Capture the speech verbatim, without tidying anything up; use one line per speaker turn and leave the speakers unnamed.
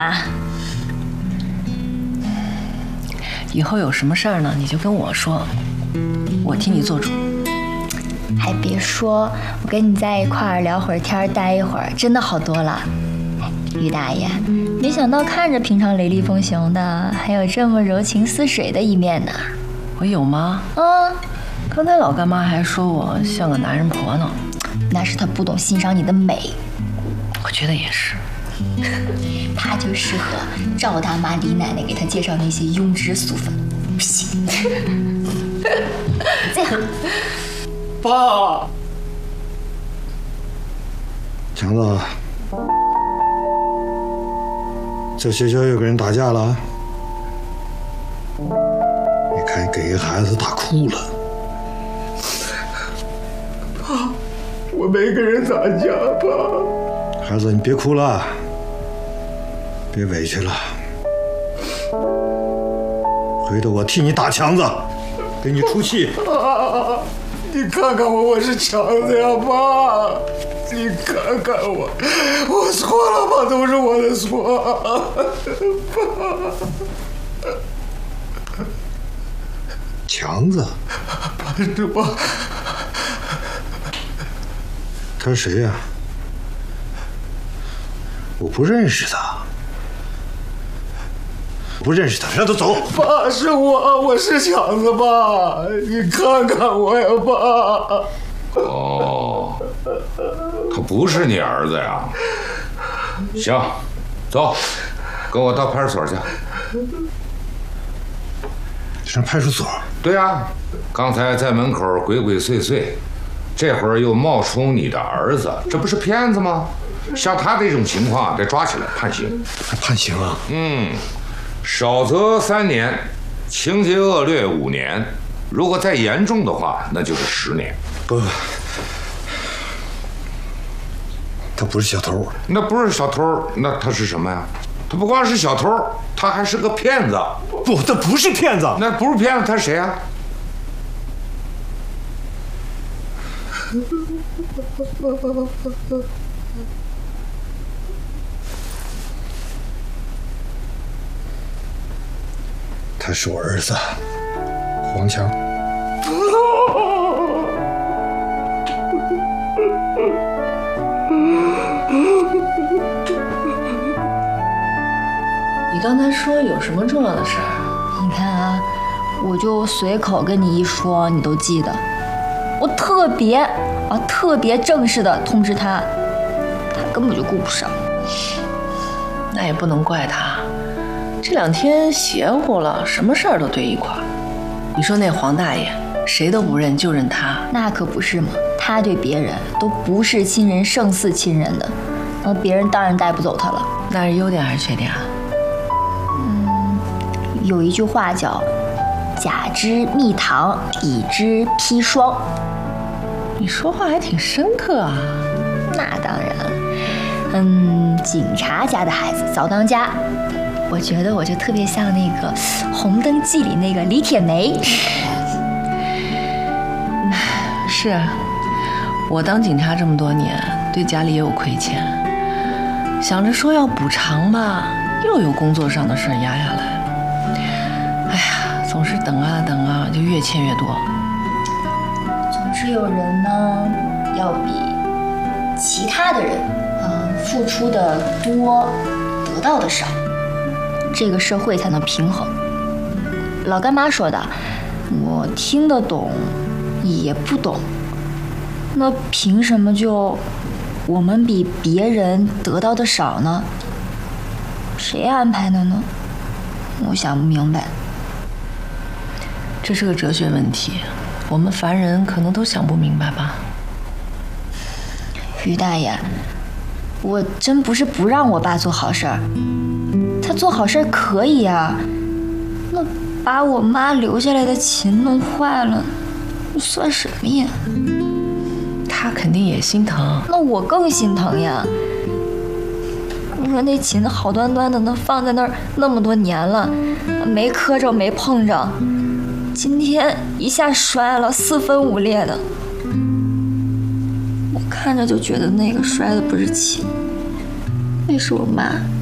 啊，以后有什么事儿呢，你就跟我说，我替你做主。
还别说，我跟你在一块儿聊会儿天，待一会儿，真的好多了。于大爷，没想到看着平常雷厉风行的，还有这么柔情似水的一面呢。
我有吗？
嗯，
刚才老干妈还说我像个男人婆呢。
那是他不懂欣赏你的美。
我觉得也是。
他就适合赵大妈、李奶奶给他介绍那些庸脂俗粉。不行，这样。
爸，强子，在学校又跟人打架了？你看给一孩子打哭了。
爸，我没跟人打架，爸。
孩子，你别哭了，别委屈了。回头我替你打强子，给你出气。
啊，你看看我，我是强子呀，爸！你看看我，我错了，爸，都是我的错，
爸。强子，
爸是我。
他是谁呀？我不认识他，我不认识他，让他走。
爸，是我，我是强子，爸，你看看我呀，爸。
哦，他不是你儿子呀？行，走，跟我到派出所去。
上派出所？
对呀，刚才在门口鬼鬼祟祟，这会儿又冒充你的儿子，这不是骗子吗？像他这种情况，得抓起来判刑。
还判刑啊？
嗯，少则三年，情节恶劣五年，如果再严重的话，那就是十年。
不不，他不是小偷。
那不是小偷，那他是什么呀？他不光是小偷，他还是个骗子。
不，他不是骗子。
那不是骗子，他是谁啊？
他是我儿子，黄强。
你刚才说有什么重要的事儿？
你看啊，我就随口跟你一说，你都记得。我特别啊，特别正式的通知他，他根本就顾不上。
那也不能怪他，这两天邪乎了，什么事儿都堆一块儿。你说那黄大爷谁都不认，就认他。
那可不是嘛，他对别人都不是亲人胜似亲人的，那别人当然带不走他了。
那是优点还是缺点啊？
嗯，有一句话叫甲之蜜糖，乙之砒霜。
你说话还挺深刻啊。
那当然了。嗯，警察家的孩子早当家，我觉得我就特别像那个《红灯记》里那个李铁梅。
是，我当警察这么多年，对家里也有亏欠，想着说要补偿吧，又有工作上的事压下来。哎呀，总是等啊等啊，就越欠越多。
总是有人呢，要比其他的人，呃，付出的多，得到的少，这个社会才能平衡。老干妈说的，我听得懂，也不懂。那凭什么就我们比别人得到的少呢？谁安排的呢？我想不明白。
这是个哲学问题，我们凡人可能都想不明白吧。
于大爷，我真不是不让我爸做好事儿，他做好事儿可以啊，那把我妈留下来的琴弄坏了，算什么呀？
他肯定也心疼，
那我更心疼呀。你说那琴好端端的，那放在那儿那么多年了，没磕着没碰着，今天一下摔了，四分五裂的。我看着就觉得那个摔的不是琴，那是我妈。